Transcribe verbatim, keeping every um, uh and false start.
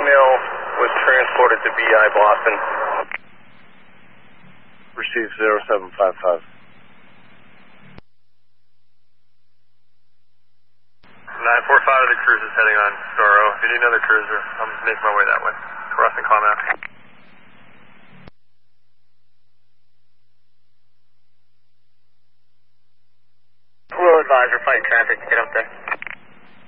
female was transported to B I Boston. Receive zero seven five five. nine four five of the cruise is heading on Storrow. If you need another cruiser, I'm making my way that way. Crossing Comac. Will advise, we're fighting traffic to get up there.